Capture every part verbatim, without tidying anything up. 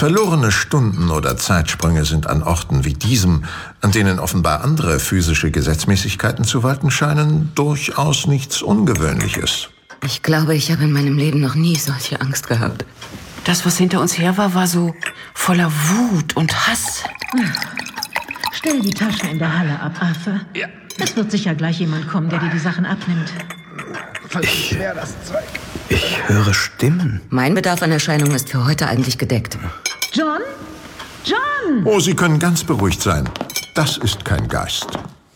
Verlorene Stunden oder Zeitsprünge sind an Orten wie diesem, an denen offenbar andere physische Gesetzmäßigkeiten zu walten scheinen, durchaus nichts Ungewöhnliches. Ich glaube, ich habe in meinem Leben noch nie solche Angst gehabt. Das, was hinter uns her war, war so voller Wut und Hass. Stell die Taschen in der Halle ab, Arthur. Ja. Es wird sicher gleich jemand kommen, der dir die Sachen abnimmt. Ich, ich höre Stimmen. Mein Bedarf an Erscheinungen ist für heute eigentlich gedeckt. John? John! Oh, Sie können ganz beruhigt sein. Das ist kein Geist.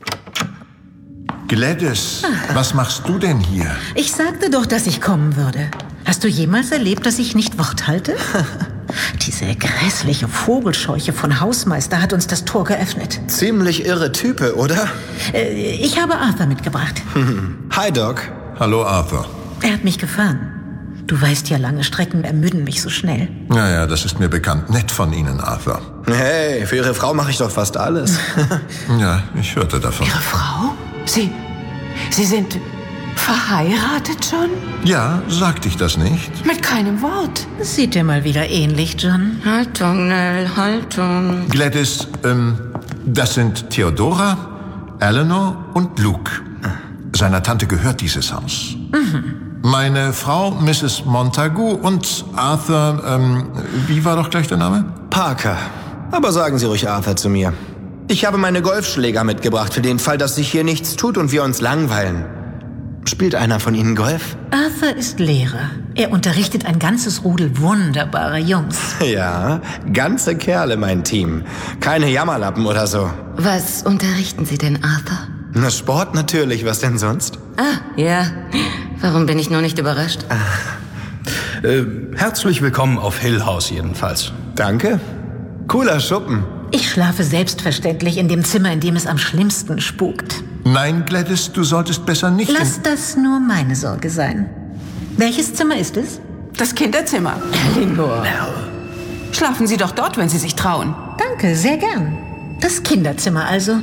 Gladys, was machst du denn hier? Ich sagte doch, dass ich kommen würde. Hast du jemals erlebt, dass ich nicht Wort halte? Diese grässliche Vogelscheuche von Hausmeister hat uns das Tor geöffnet. Ziemlich irre Type, oder? Äh, ich habe Arthur mitgebracht. Hi, Doc. Hallo, Arthur. Er hat mich gefahren. Du weißt ja, lange Strecken ermüden mich so schnell. Naja, das ist mir bekannt. Nett von Ihnen, Arthur. Hey, für Ihre Frau mache ich doch fast alles. Ja, ich hörte davon. Ihre Frau? Sie, Sie sind verheiratet schon? Ja, sagte ich das nicht? Mit keinem Wort. Sieht dir mal wieder ähnlich, John. Haltung, Nell, Haltung. Gladys, ähm, das sind Theodora, Eleanor und Luke. Seiner Tante gehört dieses Haus. Mhm. Meine Frau, Misses Montagu, und Arthur, ähm, wie war doch gleich der Name? Parker. Aber sagen Sie ruhig Arthur zu mir. Ich habe meine Golfschläger mitgebracht für den Fall, dass sich hier nichts tut und wir uns langweilen. Spielt einer von Ihnen Golf? Arthur ist Lehrer. Er unterrichtet ein ganzes Rudel wunderbarer Jungs. Ja, ganze Kerle, mein Team. Keine Jammerlappen oder so. Was unterrichten Sie denn, Arthur? Na, Sport natürlich, was denn sonst? Ah, ja. Warum bin ich nur nicht überrascht? Äh, herzlich willkommen auf Hill House jedenfalls. Danke. Cooler Schuppen. Ich schlafe selbstverständlich in dem Zimmer, in dem es am schlimmsten spukt. Nein, Gladys, du solltest besser nicht... Lass das nur meine Sorge sein. Welches Zimmer ist es? Das Kinderzimmer. Elinor. Schlafen Sie doch dort, wenn Sie sich trauen. Danke, sehr gern. Das Kinderzimmer also.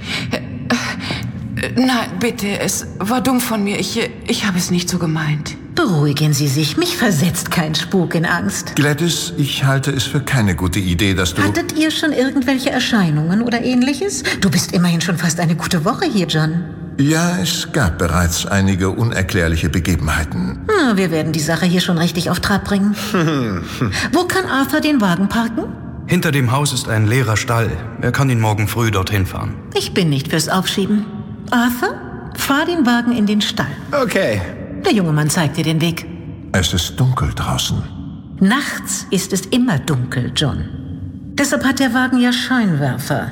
Nein, bitte, es war dumm von mir. Ich, ich habe es nicht so gemeint. Beruhigen Sie sich, mich versetzt kein Spuk in Angst. Gladys, ich halte es für keine gute Idee, dass du... Hattet ihr schon irgendwelche Erscheinungen oder Ähnliches? Du bist immerhin schon fast eine gute Woche hier, John. Ja, es gab bereits einige unerklärliche Begebenheiten. Na, wir werden die Sache hier schon richtig auf Trab bringen. Wo kann Arthur den Wagen parken? Hinter dem Haus ist ein leerer Stall. Er kann ihn morgen früh dorthin fahren. Ich bin nicht fürs Aufschieben. Arthur, fahr den Wagen in den Stall. Okay. Der junge Mann zeigt dir den Weg. Es ist dunkel draußen. Nachts ist es immer dunkel, John. Deshalb hat der Wagen ja Scheinwerfer.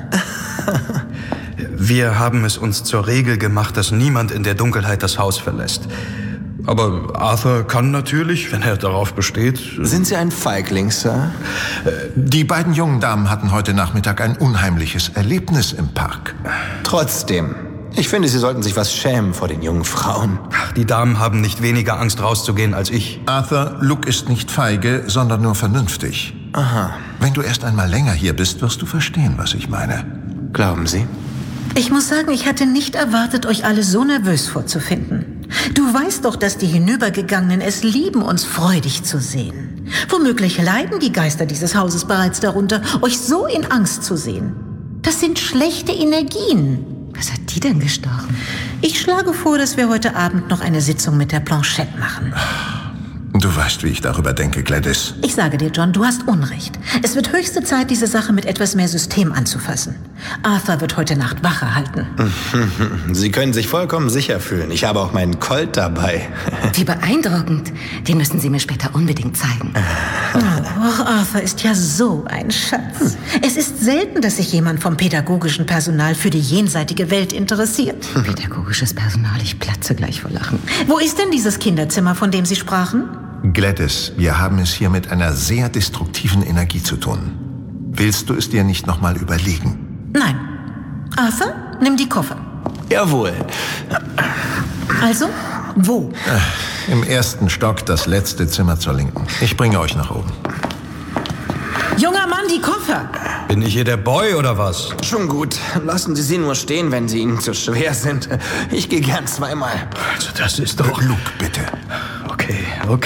Wir haben es uns zur Regel gemacht, dass niemand in der Dunkelheit das Haus verlässt. Aber Arthur kann natürlich, wenn er darauf besteht... Sind Sie ein Feigling, Sir? Die beiden jungen Damen hatten heute Nachmittag ein unheimliches Erlebnis im Park. Trotzdem. Ich finde, Sie sollten sich was schämen vor den jungen Frauen. Ach, die Damen haben nicht weniger Angst, rauszugehen als ich. Arthur, Luke ist nicht feige, sondern nur vernünftig. Aha. Wenn du erst einmal länger hier bist, wirst du verstehen, was ich meine. Glauben Sie? Ich muss sagen, ich hatte nicht erwartet, euch alle so nervös vorzufinden. Du weißt doch, dass die Hinübergegangenen es lieben, uns freudig zu sehen. Womöglich leiden die Geister dieses Hauses bereits darunter, euch so in Angst zu sehen. Das sind schlechte Energien. Was hat die denn gestochen? Ich schlage vor, dass wir heute Abend noch eine Sitzung mit der Planchette machen. Du weißt, wie ich darüber denke, Gladys. Ich sage dir, John, du hast Unrecht. Es wird höchste Zeit, diese Sache mit etwas mehr System anzufassen. Arthur wird heute Nacht Wache halten. Sie können sich vollkommen sicher fühlen. Ich habe auch meinen Colt dabei. Wie beeindruckend. Den müssen Sie mir später unbedingt zeigen. Oh, Arthur ist ja so ein Schatz. Es ist selten, dass sich jemand vom pädagogischen Personal für die jenseitige Welt interessiert. Pädagogisches Personal, ich platze gleich vor Lachen. Wo ist denn dieses Kinderzimmer, von dem Sie sprachen? Gladys, wir haben es hier mit einer sehr destruktiven Energie zu tun. Willst du es dir nicht nochmal überlegen? Nein. Arthur, nimm die Koffer. Jawohl. Also, wo? Äh, Im ersten Stock, das letzte Zimmer zur Linken. Ich bringe euch nach oben. Junger Mann, die Koffer! Bin ich hier der Boy oder was? Schon gut. Lassen Sie sie nur stehen, wenn sie Ihnen zu schwer sind. Ich gehe gern zweimal. Also das ist doch... Luke, bitte. Okay, okay.